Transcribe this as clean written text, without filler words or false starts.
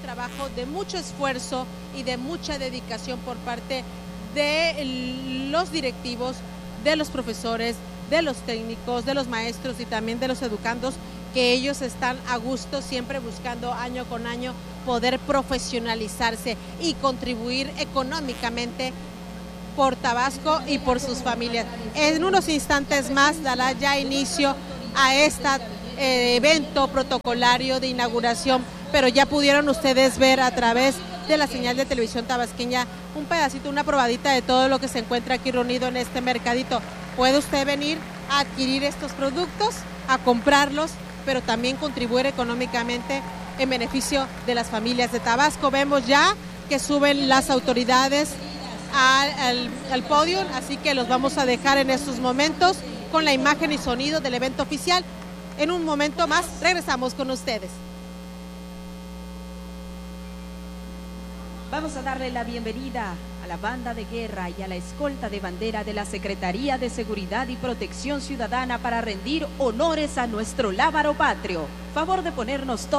trabajo de mucho esfuerzo y de mucha dedicación por parte de los directivos, de los profesores, de los técnicos, de los maestros y también de los educandos, que ellos están a gusto, siempre buscando año con año poder profesionalizarse y contribuir económicamente por Tabasco y por sus familias. En unos instantes más dará ya inicio a este evento protocolario de inauguración, pero ya pudieron ustedes ver a través de la señal de televisión tabasqueña un pedacito, una probadita de todo lo que se encuentra aquí reunido en este mercadito. Puede usted venir a adquirir estos productos, a comprarlos, pero también contribuir económicamente en beneficio de las familias de Tabasco. Vemos ya que suben las autoridades al podio, así que los vamos a dejar en estos momentos con la imagen y sonido del evento oficial. En un momento más regresamos con ustedes. Vamos a darle la bienvenida a la banda de guerra y a la escolta de bandera de la Secretaría de Seguridad y Protección Ciudadana para rendir honores a nuestro lábaro patrio. Favor de ponernos todos